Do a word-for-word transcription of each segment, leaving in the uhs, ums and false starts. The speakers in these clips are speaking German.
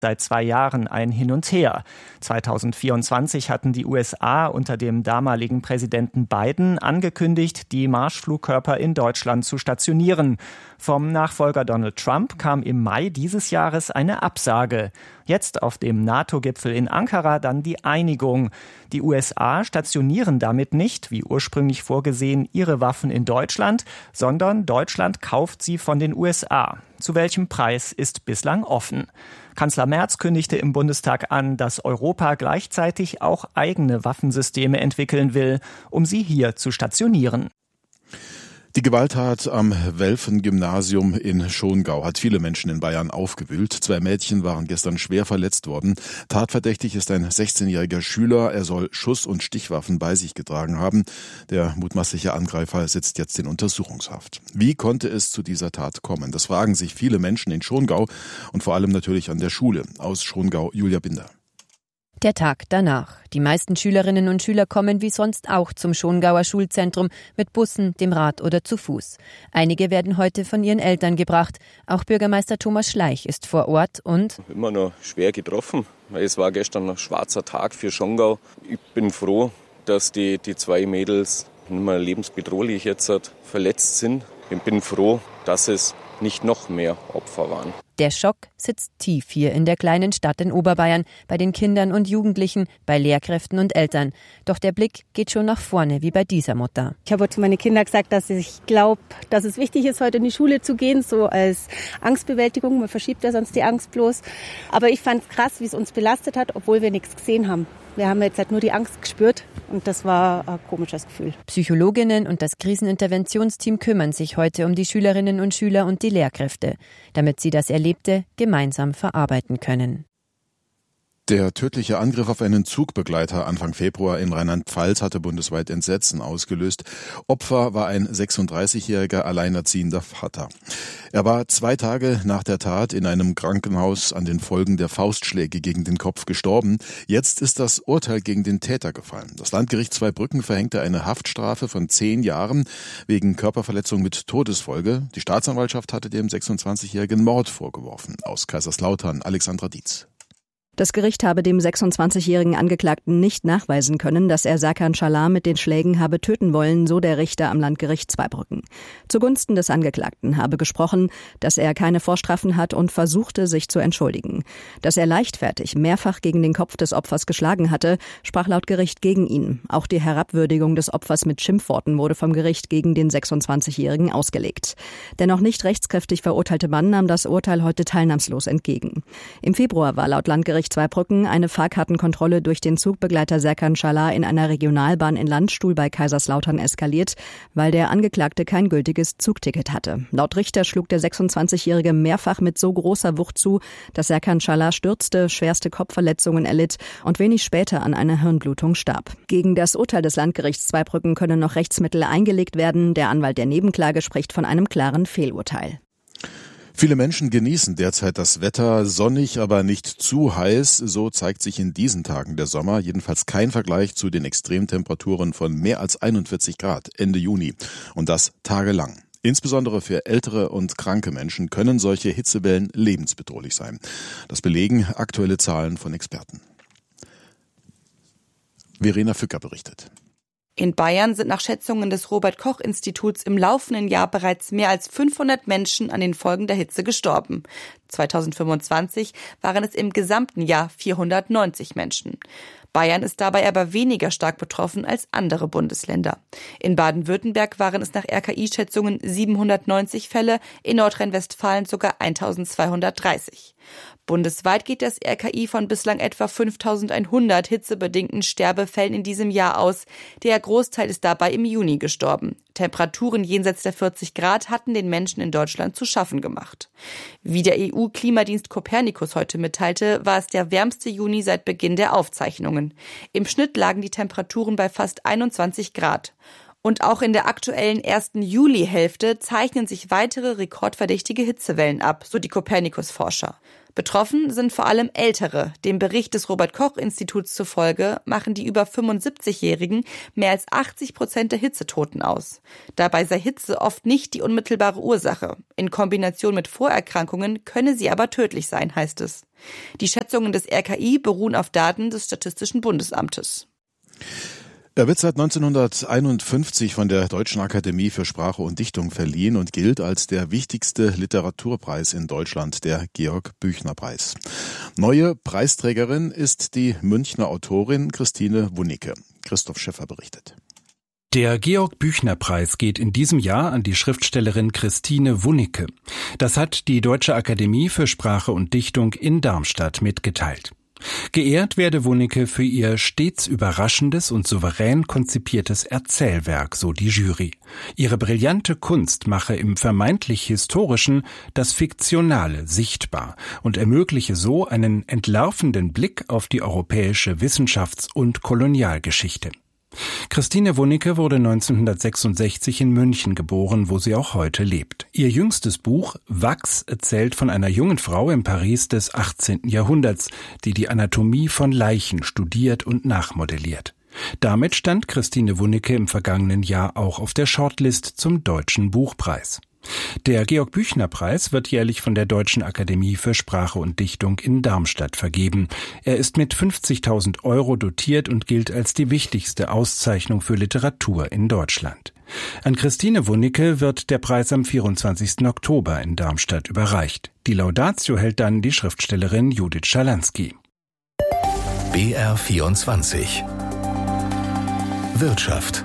Seit zwei Jahren ein Hin und Her. zweitausendvierundzwanzig hatten die U S A unter dem damaligen Präsidenten Biden angekündigt, die Marschflugkörper in Deutschland zu stationieren. Vom Nachfolger Donald Trump kam im Mai dieses Jahres eine Absage. Jetzt auf dem NATO-Gipfel in Ankara dann die Einigung. Die U S A stationieren damit nicht, wie ursprünglich vorgesehen, ihre Waffen in Deutschland, sondern Deutschland kauft sie von den U S A. Zu welchem Preis ist bislang offen. Kanzler Merz kündigte im Bundestag an, dass Europa gleichzeitig auch eigene Waffensysteme entwickeln will, um sie hier zu stationieren. Die Gewalttat am Welfen-Gymnasium in Schongau hat viele Menschen in Bayern aufgewühlt. Zwei Mädchen waren gestern schwer verletzt worden. Tatverdächtig ist ein sechzehnjähriger Schüler. Er soll Schuss- und Stichwaffen bei sich getragen haben. Der mutmaßliche Angreifer sitzt jetzt in Untersuchungshaft. Wie konnte es zu dieser Tat kommen? Das fragen sich viele Menschen in Schongau und vor allem natürlich an der Schule. Aus Schongau, Julia Binder. Der Tag danach. Die meisten Schülerinnen und Schüler kommen wie sonst auch zum Schongauer Schulzentrum mit Bussen, dem Rad oder zu Fuß. Einige werden heute von ihren Eltern gebracht. Auch Bürgermeister Thomas Schleich ist vor Ort und immer noch schwer getroffen, weil es war gestern ein schwarzer Tag für Schongau. Ich bin froh, dass die, die zwei Mädels nicht mehr lebensbedrohlich jetzt verletzt sind. Ich bin froh, dass es nicht noch mehr Opfer waren. Der Schock sitzt tief hier in der kleinen Stadt in Oberbayern, bei den Kindern und Jugendlichen, bei Lehrkräften und Eltern. Doch der Blick geht schon nach vorne, wie bei dieser Mutter. Ich habe zu meinen Kindern gesagt, dass ich glaube, dass es wichtig ist, heute in die Schule zu gehen, so als Angstbewältigung. Man verschiebt ja sonst die Angst bloß. Aber ich fand es krass, wie es uns belastet hat, obwohl wir nichts gesehen haben. Wir haben jetzt halt nur die Angst gespürt und das war ein komisches Gefühl. Psychologinnen und das Kriseninterventionsteam kümmern sich heute um die Schülerinnen und Schüler und die Lehrkräfte, damit sie das Erlebte gemeinsam verarbeiten können. Der tödliche Angriff auf einen Zugbegleiter Anfang Februar in Rheinland-Pfalz hatte bundesweit Entsetzen ausgelöst. Opfer war ein sechsunddreißigjähriger alleinerziehender Vater. Er war zwei Tage nach der Tat in einem Krankenhaus an den Folgen der Faustschläge gegen den Kopf gestorben. Jetzt ist das Urteil gegen den Täter gefallen. Das Landgericht Zweibrücken verhängte eine Haftstrafe von zehn Jahren wegen Körperverletzung mit Todesfolge. Die Staatsanwaltschaft hatte dem sechsundzwanzigjährigen Mord vorgeworfen. Aus Kaiserslautern, Alexandra Dietz. Das Gericht habe dem sechsundzwanzigjährigen Angeklagten nicht nachweisen können, dass er Serkan Çalar mit den Schlägen habe töten wollen, so der Richter am Landgericht Zweibrücken. Zugunsten des Angeklagten habe gesprochen, dass er keine Vorstrafen hat und versuchte, sich zu entschuldigen. Dass er leichtfertig mehrfach gegen den Kopf des Opfers geschlagen hatte, sprach laut Gericht gegen ihn. Auch die Herabwürdigung des Opfers mit Schimpfworten wurde vom Gericht gegen den sechsundzwanzigjährigen ausgelegt. Der noch nicht rechtskräftig verurteilte Mann nahm das Urteil heute teilnahmslos entgegen. Im Februar war laut Landgericht Zweibrücken eine Fahrkartenkontrolle durch den Zugbegleiter Serkan Çalar in einer Regionalbahn in Landstuhl bei Kaiserslautern eskaliert, weil der Angeklagte kein gültiges Zugticket hatte. Laut Richter schlug der sechsundzwanzigjährige mehrfach mit so großer Wucht zu, dass Serkan Çalar stürzte, schwerste Kopfverletzungen erlitt und wenig später an einer Hirnblutung starb. Gegen das Urteil des Landgerichts Zweibrücken können noch Rechtsmittel eingelegt werden. Der Anwalt der Nebenklage spricht von einem klaren Fehlurteil. Viele Menschen genießen derzeit das Wetter, sonnig, aber nicht zu heiß. So zeigt sich in diesen Tagen der Sommer, jedenfalls kein Vergleich zu den Extremtemperaturen von mehr als einundvierzig Grad Ende Juni. Und das tagelang. Insbesondere für ältere und kranke Menschen können solche Hitzewellen lebensbedrohlich sein. Das belegen aktuelle Zahlen von Experten. Verena Fücker berichtet. In Bayern sind nach Schätzungen des Robert-Koch-Instituts im laufenden Jahr bereits mehr als fünfhundert Menschen an den Folgen der Hitze gestorben. zweitausendfünfundzwanzig waren es im gesamten Jahr vierhundertneunzig Menschen. Bayern ist dabei aber weniger stark betroffen als andere Bundesländer. In Baden-Württemberg waren es nach R K I-Schätzungen siebenhundertneunzig Fälle, in Nordrhein-Westfalen sogar eintausendzweihundertdreißig. Bundesweit geht das R K I von bislang etwa fünftausendeinhundert hitzebedingten Sterbefällen in diesem Jahr aus. Der Großteil ist dabei im Juni gestorben. Temperaturen jenseits der vierzig Grad hatten den Menschen in Deutschland zu schaffen gemacht. Wie der E U-Klimadienst Copernicus heute mitteilte, war es der wärmste Juni seit Beginn der Aufzeichnungen. Im Schnitt lagen die Temperaturen bei fast einundzwanzig Grad. Und auch in der aktuellen ersten Julihälfte zeichnen sich weitere rekordverdächtige Hitzewellen ab, so die Copernicus-Forscher. Betroffen sind vor allem Ältere. Dem Bericht des Robert-Koch-Instituts zufolge machen die über fünfundsiebzigjährigen mehr als achtzig Prozent der Hitzetoten aus. Dabei sei Hitze oft nicht die unmittelbare Ursache. In Kombination mit Vorerkrankungen könne sie aber tödlich sein, heißt es. Die Schätzungen des R K I beruhen auf Daten des Statistischen Bundesamtes. Er wird seit neunzehnhunderteinundfünfzig von der Deutschen Akademie für Sprache und Dichtung verliehen und gilt als der wichtigste Literaturpreis in Deutschland, der Georg-Büchner-Preis. Neue Preisträgerin ist die Münchner Autorin Christine Wunicke. Christoph Schäffer berichtet. Der Georg-Büchner-Preis geht in diesem Jahr an die Schriftstellerin Christine Wunicke. Das hat die Deutsche Akademie für Sprache und Dichtung in Darmstadt mitgeteilt. Geehrt werde Wunicke für ihr stets überraschendes und souverän konzipiertes Erzählwerk, so die Jury. Ihre brillante Kunst mache im vermeintlich Historischen das Fiktionale sichtbar und ermögliche so einen entlarvenden Blick auf die europäische Wissenschafts- und Kolonialgeschichte. Christine Wunicke wurde neunzehnhundertsechsundsechzig in München geboren, wo sie auch heute lebt. Ihr jüngstes Buch Wachs erzählt von einer jungen Frau im Paris des achtzehnten Jahrhunderts, die die Anatomie von Leichen studiert und nachmodelliert. Damit stand Christine Wunicke im vergangenen Jahr auch auf der Shortlist zum Deutschen Buchpreis. Der Georg-Büchner-Preis wird jährlich von der Deutschen Akademie für Sprache und Dichtung in Darmstadt vergeben. Er ist mit fünfzigtausend Euro dotiert und gilt als die wichtigste Auszeichnung für Literatur in Deutschland. An Christine Wunicke wird der Preis am vierundzwanzigsten Oktober in Darmstadt überreicht. Die Laudatio hält dann die Schriftstellerin Judith Schalansky. B R vierundzwanzig Wirtschaft.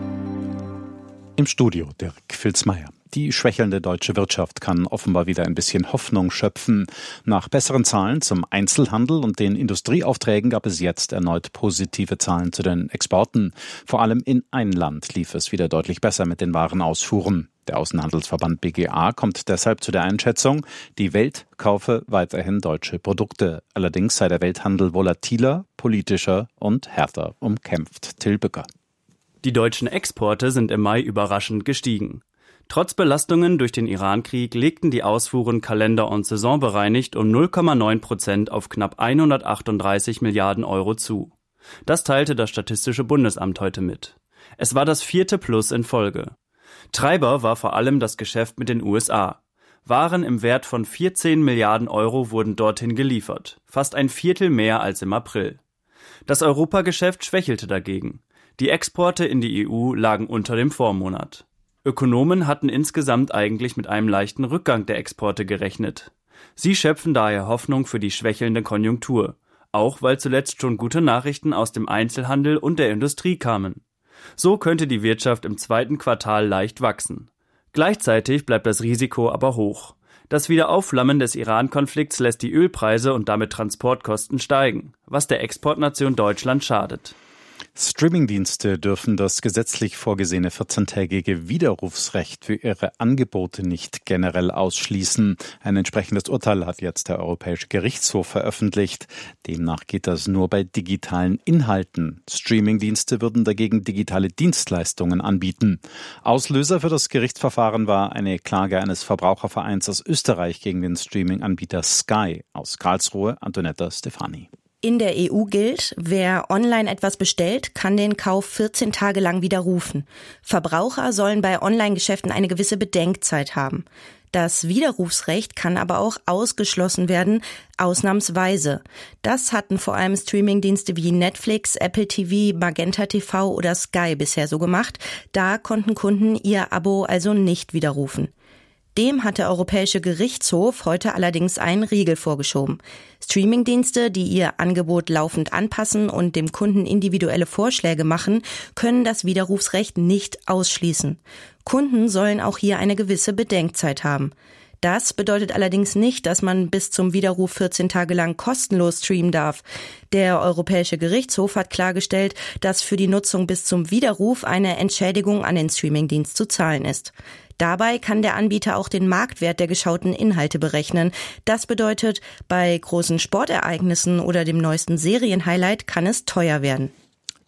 Im Studio Dirk Filzmeier. Die schwächelnde deutsche Wirtschaft kann offenbar wieder ein bisschen Hoffnung schöpfen. Nach besseren Zahlen zum Einzelhandel und den Industrieaufträgen gab es jetzt erneut positive Zahlen zu den Exporten. Vor allem in ein Land lief es wieder deutlich besser mit den Warenausfuhren. Der Außenhandelsverband B G A kommt deshalb zu der Einschätzung, die Welt kaufe weiterhin deutsche Produkte. Allerdings sei der Welthandel volatiler, politischer und härter umkämpft. Till Bücker. Die deutschen Exporte sind im Mai überraschend gestiegen. Trotz Belastungen durch den Irankrieg legten die Ausfuhren kalender- und saisonbereinigt um null Komma neun Prozent auf knapp hundertachtunddreißig Milliarden Euro zu. Das teilte das Statistische Bundesamt heute mit. Es war das vierte Plus in Folge. Treiber war vor allem das Geschäft mit den U S A. Waren im Wert von vierzehn Milliarden Euro wurden dorthin geliefert, fast ein Viertel mehr als im April. Das Europageschäft schwächelte dagegen. Die Exporte in die E U lagen unter dem Vormonat. Ökonomen hatten insgesamt eigentlich mit einem leichten Rückgang der Exporte gerechnet. Sie schöpfen daher Hoffnung für die schwächelnde Konjunktur, auch weil zuletzt schon gute Nachrichten aus dem Einzelhandel und der Industrie kamen. So könnte die Wirtschaft im zweiten Quartal leicht wachsen. Gleichzeitig bleibt das Risiko aber hoch. Das Wiederaufflammen des Iran-Konflikts lässt die Ölpreise und damit Transportkosten steigen, was der Exportnation Deutschland schadet. Streamingdienste dürfen das gesetzlich vorgesehene vierzehntägige Widerrufsrecht für ihre Angebote nicht generell ausschließen. Ein entsprechendes Urteil hat jetzt der Europäische Gerichtshof veröffentlicht. Demnach geht das nur bei digitalen Inhalten. Streamingdienste würden dagegen digitale Dienstleistungen anbieten. Auslöser für das Gerichtsverfahren war eine Klage eines Verbrauchervereins aus Österreich gegen den Streaminganbieter Sky. Aus Karlsruhe, Antonetta Stefani. In der E U gilt, wer online etwas bestellt, kann den Kauf vierzehn Tage lang widerrufen. Verbraucher sollen bei Online-Geschäften eine gewisse Bedenkzeit haben. Das Widerrufsrecht kann aber auch ausgeschlossen werden, ausnahmsweise. Das hatten vor allem Streamingdienste wie Netflix, Apple T V, Magenta T V oder Sky bisher so gemacht. Da konnten Kunden ihr Abo also nicht widerrufen. Dem hat der Europäische Gerichtshof heute allerdings einen Riegel vorgeschoben. Streamingdienste, die ihr Angebot laufend anpassen und dem Kunden individuelle Vorschläge machen, können das Widerrufsrecht nicht ausschließen. Kunden sollen auch hier eine gewisse Bedenkzeit haben. Das bedeutet allerdings nicht, dass man bis zum Widerruf vierzehn Tage lang kostenlos streamen darf. Der Europäische Gerichtshof hat klargestellt, dass für die Nutzung bis zum Widerruf eine Entschädigung an den Streamingdienst zu zahlen ist. Dabei kann der Anbieter auch den Marktwert der geschauten Inhalte berechnen. Das bedeutet, bei großen Sportereignissen oder dem neuesten Serienhighlight kann es teuer werden.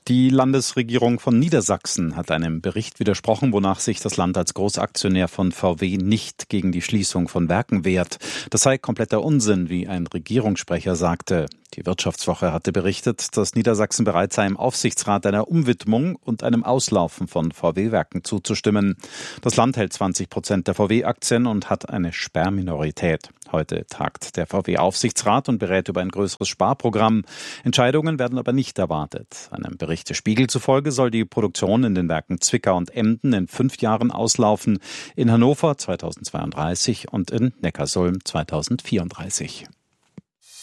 Die Landesregierung von Niedersachsen hat einem Bericht widersprochen, wonach sich das Land als Großaktionär von V W nicht gegen die Schließung von Werken wehrt. Das sei kompletter Unsinn, wie ein Regierungssprecher sagte. Die Wirtschaftswoche hatte berichtet, dass Niedersachsen bereit sei, im Aufsichtsrat einer Umwidmung und einem Auslaufen von V W-Werken zuzustimmen. Das Land hält zwanzig Prozent der V W-Aktien und hat eine Sperrminorität. Heute tagt der V W-Aufsichtsrat und berät über ein größeres Sparprogramm. Entscheidungen werden aber nicht erwartet. Einem Bericht des Spiegel zufolge soll die Produktion in den Werken Zwickau und Emden in fünf Jahren auslaufen, in Hannover zweitausendzweiunddreißig und in Neckarsulm zweitausendvierunddreißig.